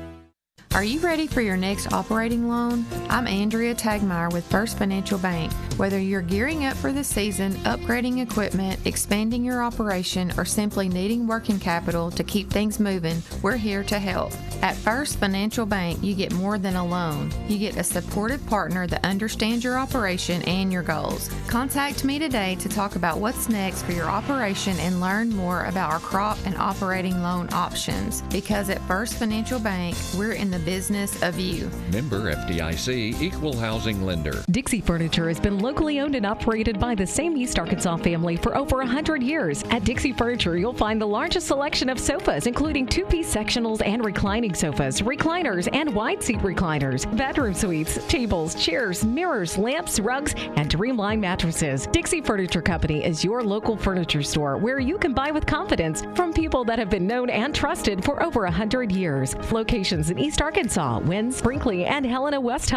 Are you ready for your next operating loan? I'm Andrea Tagmeyer with First Financial Bank. Whether you're gearing up for the season, upgrading equipment, expanding your operation, or simply needing working capital to keep things moving, we're here to help. At First Financial Bank, you get more than a loan. You get a supportive partner that understands your operation and your goals. Contact me today to talk about what's next for your operation and learn more about our crop and operating loan options. Because at First Financial Bank, we're in the business of you. Member F D I C, Equal Housing Lender. Dixie Furniture has been locally owned and operated by the same East Arkansas family for over one hundred years. At Dixie Furniture, you'll find the largest selection of sofas, including two-piece sectionals and reclining sofas, recliners and wide-seat recliners, bedroom suites, tables, chairs, mirrors, lamps, rugs, and Dreamline mattresses. Dixie Furniture Company is your local furniture store where you can buy with confidence from people that have been known and trusted for over one hundred years. Locations in East Arkansas, Wynn, Brinkley, and Helena West.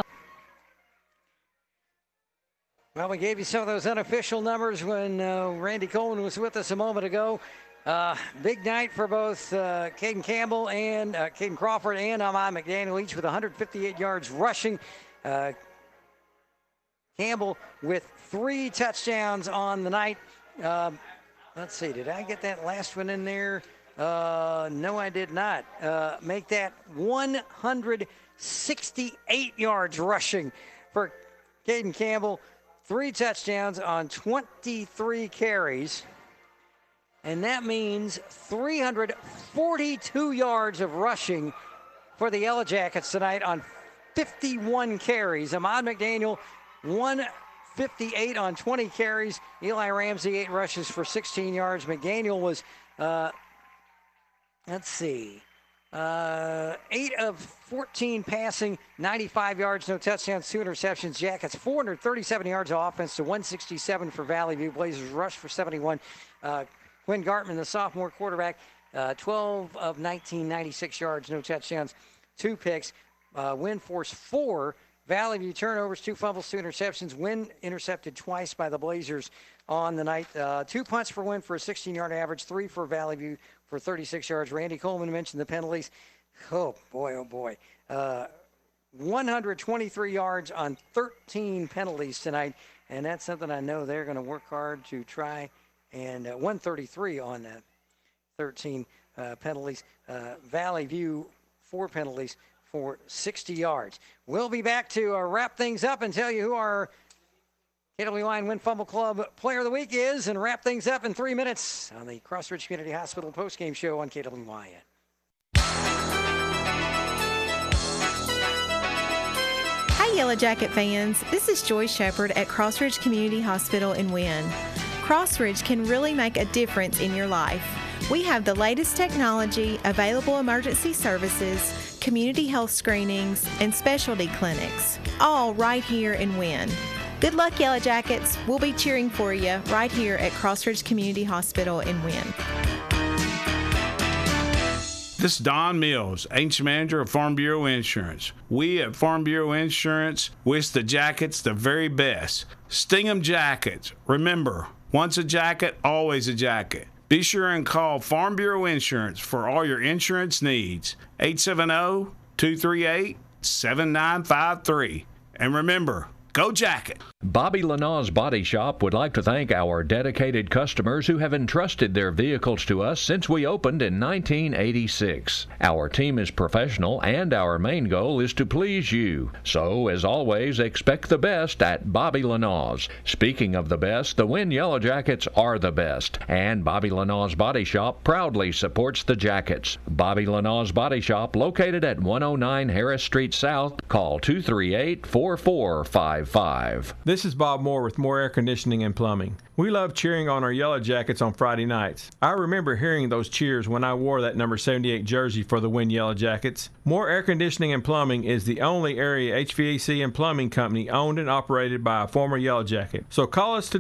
Well, we gave you some of those unofficial numbers when uh, Randy Coleman was with us a moment ago. Uh, big night for both uh, Caden Campbell and uh, Caden Crawford and Ahmad McDaniel, each with one hundred fifty-eight yards rushing. Uh, Campbell with three touchdowns on the night. Uh, let's see, did I get that last one in there? Uh, no, I did not. Uh, make that one hundred sixty-eight yards rushing for Caden Campbell. Three touchdowns on twenty-three carries. And that means three hundred forty-two yards of rushing for the Yellow Jackets tonight on fifty-one carries. Ahmad McDaniel, one fifty-eight on twenty carries. Eli Ramsey, eight rushes for sixteen yards. McDaniel was, uh, let's see, uh, eight of fourteen passing, ninety-five yards, no touchdowns, two interceptions. Jackets, four hundred thirty-seven yards of offense to one sixty-seven for Valley View. Blazers rush for seventy-one. Uh, Quinn Gartman, the sophomore quarterback, uh, twelve of nineteen, ninety-six yards, no touchdowns, two picks. Uh, Wynn forced four. Valley View turnovers, two fumbles, two interceptions. Wynn intercepted twice by the Blazers on the night. Uh, two punts for Wynn for a sixteen-yard average, three for Valley View for thirty-six yards. Randy Coleman mentioned the penalties. Oh, boy, oh, boy. Uh, one hundred twenty-three yards on thirteen penalties tonight, and that's something I know they're going to work hard to try. And uh, one thirty-three on uh, thirteen uh, penalties. Uh, Valley View, four penalties for sixty yards. We'll be back to uh, wrap things up and tell you who our K W I and Win Fumble Club Player of the Week is, and wrap things up in three minutes on the Crossridge Community Hospital postgame show on K W I N. Hi, Yellow Jacket fans. This is Joy Shepard at Crossridge Community Hospital in Wynn. Crossridge can really make a difference in your life. We have the latest technology, available emergency services, community health screenings, and specialty clinics, all right here in Wynn. Good luck, Yellow Jackets. We'll be cheering for you right here at Crossridge Community Hospital in Wynn. This is Don Mills, Ancient Manager of Farm Bureau Insurance. We at Farm Bureau Insurance wish the Jackets the very best. Stingham Jackets. Remember, once a jacket, always a jacket. Be sure and call Farm Bureau Insurance for all your insurance needs. eight seven zero, two three eight, seven nine five three. And remember, Go Jacket! Bobby Lanaw's Body Shop would like to thank our dedicated customers who have entrusted their vehicles to us since we opened in nineteen eighty-six. Our team is professional and our main goal is to please you. So, as always, expect the best at Bobby Lanaw's. Speaking of the best, the Wynn Yellow Jackets are the best, and Bobby Lanaw's Body Shop proudly supports the Jackets. Bobby Lanaw's Body Shop, located at one oh nine Harris Street South. Call two three eight, four four five five. This is Bob Moore with Moore Air Conditioning and Plumbing. We love cheering on our Yellow Jackets on Friday nights. I remember hearing those cheers when I wore that number seventy-eight jersey for the Wynn Yellow Jackets. Moore Air Conditioning and Plumbing is the only area H V A C and plumbing company owned and operated by a former Yellow Jacket. So call us today.